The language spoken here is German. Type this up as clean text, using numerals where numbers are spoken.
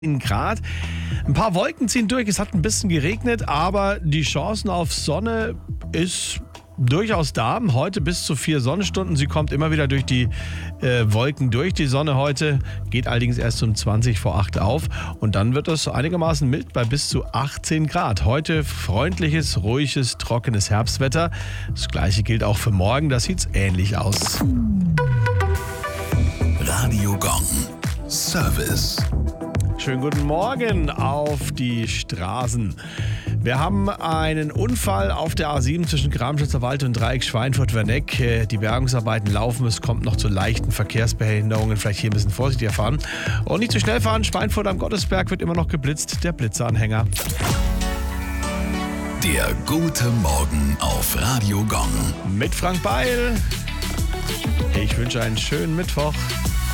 Grad. Ein paar Wolken ziehen durch, es hat ein bisschen geregnet, aber die Chancen auf Sonne ist durchaus da. Heute bis zu 4 Sonnenstunden. Sie kommt immer wieder durch die Wolken durch. Die Sonne heute geht allerdings erst um 20 vor 8 auf. Und dann wird es einigermaßen mild bei bis zu 18 Grad. Heute freundliches, ruhiges, trockenes Herbstwetter. Das gleiche gilt auch für morgen. Das sieht ähnlich aus. Radio Gong. Service. Schönen guten Morgen auf die Straßen. Wir haben einen Unfall auf der A7 zwischen Gramschützer Wald und Dreieck Schweinfurt-Werneck. Die Bergungsarbeiten laufen, es kommt noch zu leichten Verkehrsbehinderungen. Vielleicht hier ein bisschen vorsichtiger fahren. Und nicht zu schnell fahren, Schweinfurt am Gottesberg wird immer noch geblitzt, der Blitzeranhänger. Der gute Morgen auf Radio Gong. Mit Frank Beil. Ich wünsche einen schönen Mittwoch.